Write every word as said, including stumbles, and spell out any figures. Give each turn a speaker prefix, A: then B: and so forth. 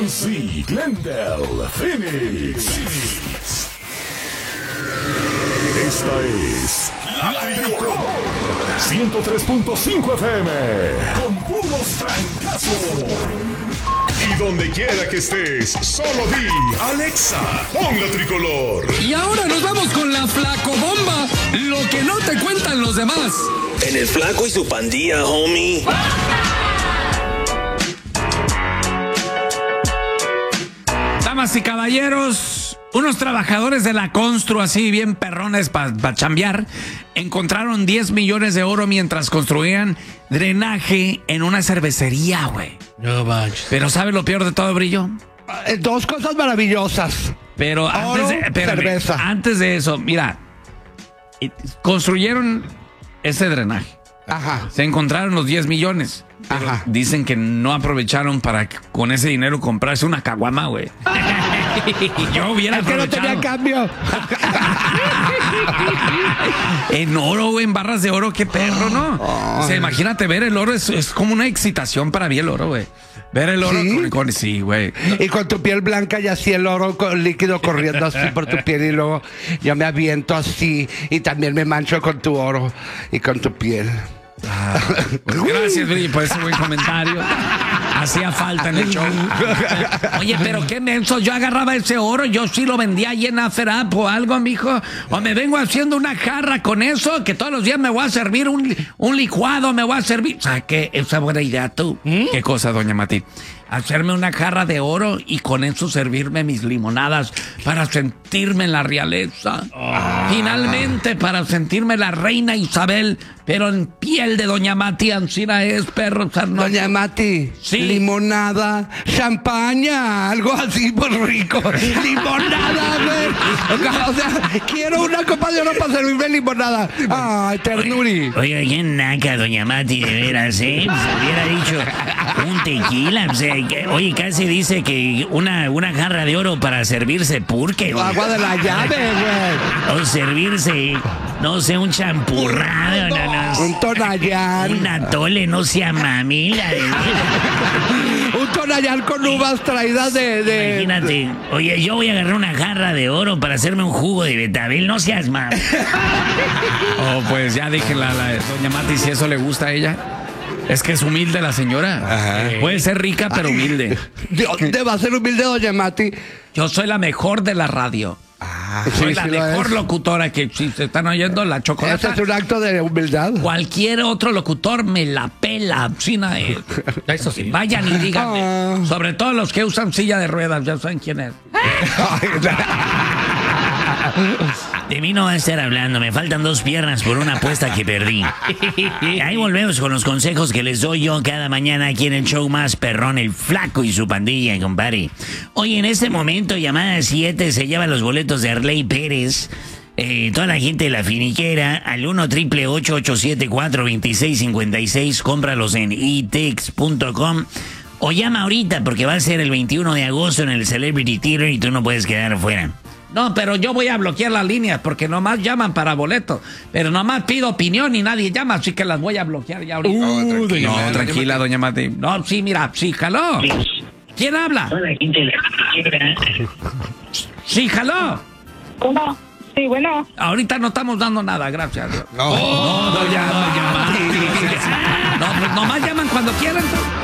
A: M C, Glendale, Phoenix. Esta es La Tricolor ciento tres punto cinco F M con puros trancazos. Y donde quiera que estés, solo di Alexa, pon La Tricolor.
B: Y ahora nos vamos con la flacobomba, lo que no te cuentan los demás.
C: En el Flaco y su pandilla, homie.
D: Damas y caballeros, unos trabajadores de la constru, así bien perrones para pa chambear, encontraron diez millones de oro mientras construían drenaje en una cervecería, güey.
E: No manches.
D: Pero ¿sabe lo peor de todo, Brillo?
F: Eh, Dos cosas maravillosas.
D: Pero
F: Oro,
D: antes de, espérame,
F: cerveza.
D: antes de eso, mira, eh, construyeron ese drenaje.
F: Ajá.
D: Se encontraron los diez millones. Pero
F: Ajá.
D: dicen que no aprovecharon para que con ese dinero comprarse una caguama, güey. Yo hubiera
F: Es que no
D: aprovechado.
F: tenía cambio.
D: En oro, güey, en barras de oro, qué perro, ¿no? O sea, imagínate, ver el oro es, es como una excitación para mí el oro, güey. Ver el oro
F: ¿Sí?
D: con, con- sí, güey.
F: Y con tu piel blanca y así el oro con líquido corriendo así por tu piel y luego yo me aviento así y también me mancho con tu oro y con tu piel.
D: Ah, pues gracias, Brillo, por ese buen comentario. Hacía falta en el show. Oye, pero qué menso, yo agarraba ese oro, yo sí lo vendía ahí en Aferap o algo, mijo. O me vengo haciendo una jarra con eso, que todos los días me voy a servir un, un licuado, me voy a servir. O sea, que esa buena idea tú. ¿Qué cosa, doña Mati? Hacerme una jarra de oro y con eso servirme mis limonadas para sentirme en la realeza. Finalmente, para sentirme la reina Isabel, pero en piel de doña Mati, Ancina es, perro. O sea, no-
F: Doña Mati,
D: Sí.
F: limonada, champaña, algo así por rico. Limonada, güey. O sea, quiero una copa de oro para servirme limonada. Ay, ternuri.
E: Oiga, qué naca, doña Mati, de veras, ¿eh? Pues hubiera dicho un tequila. O sea, que- oye, casi dice que una, una jarra de oro para servirse purque. güey.
F: Agua de la llave, güey.
E: O servirse, no sé, un champurrado, no, no,
F: Un tonallán.
E: un atole, no sea mamila.
F: Un tonallán con uvas traídas de... de
E: Imagínate, oye, yo voy a agarrar una jarra de oro para hacerme un jugo de betabel, no seas mam.
D: Oh, pues ya dije la, la doña Mati, si eso le gusta a ella. Es que es humilde la señora. Puede ser rica, pero humilde.
F: ¿De dónde va a ser humilde, doña Mati?
D: Yo soy la mejor de la radio. Soy
F: Sí,
D: la
F: sí lo
D: mejor
F: es.
D: locutora que si se están oyendo la
F: Ese
D: chocolata.
F: es un acto de humildad.
D: Cualquier otro locutor me la pela. China, eh. Eso sí. Vayan y díganme.
F: Ah.
D: Sobre todo los que usan silla de ruedas, ya saben quién es.
E: De mí no va a estar hablando, me faltan dos piernas por una apuesta que perdí. Ahí volvemos con los consejos que les doy yo cada mañana aquí en el show más perrón, el Flaco y su pandilla, compadre. Hoy en este momento, llamada siete, se lleva los boletos de Arley Pérez. Eh, toda la gente de la finiquera al uno triple ocho ocho siete cuatro dos seis cinco seis, cómpralos en e tex punto com o llama ahorita porque va a ser el veintiuno de agosto en el Celebrity Theater y tú no puedes quedar afuera.
D: No, pero yo voy a bloquear las líneas porque nomás llaman para boletos. Pero nomás pido opinión y nadie llama, así que las voy a bloquear ya ahorita.
E: Uh, tranquila,
D: no,
E: doña
D: tranquila, doña Mati. No, sí, mira, sí, jaló. ¿Quién habla?
E: Toda la gente de la finiquera.
D: Sí, jaló.
G: ¿Cómo? Sí, bueno.
D: Ahorita no estamos dando nada, gracias.
F: No,
D: No, doña, doña Mati. No, pues nomás llaman cuando quieran.